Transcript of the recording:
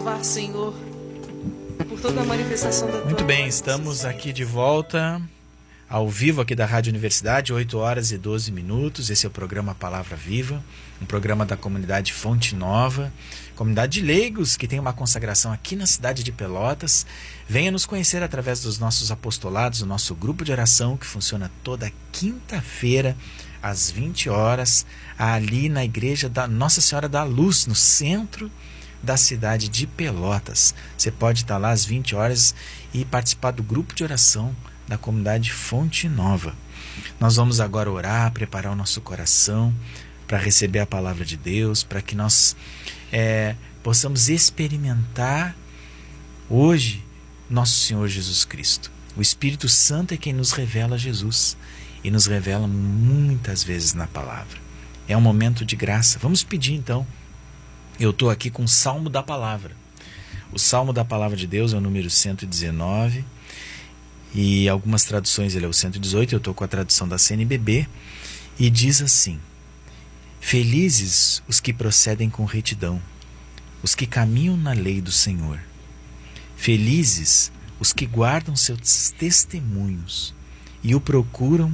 louvar, Senhor, por toda a manifestação da tua Muito bem, glória. estamos aqui de volta, ao vivo aqui da Rádio Universidade, 8 horas e 12 minutos. Esse é o programa Palavra Viva, um programa da comunidade Fonte Nova, comunidade de leigos que tem uma consagração aqui na cidade de Pelotas. Venha nos conhecer através dos nossos apostolados, o nosso grupo de oração que funciona toda quinta-feira, às 20 horas, ali na igreja da Nossa Senhora da Luz, no centro da cidade de Pelotas. Você pode estar lá às 20 horas e participar do grupo de oração da comunidade Fonte Nova. Nós vamos agora orar, preparar o nosso coração para receber a palavra de Deus, para que nós possamos experimentar hoje nosso Senhor Jesus Cristo. O Espírito Santo é quem nos revela Jesus e nos revela muitas vezes na palavra. É um momento de graça. Vamos pedir então. Eu estou aqui com o Salmo da Palavra. O Salmo da Palavra de Deus é o número 119 e algumas traduções ele é o 118. Eu estou com a tradução da CNBB e diz assim: Felizes os que procedem com retidão, os que caminham na lei do Senhor. Felizes os que guardam seus testemunhos e o procuram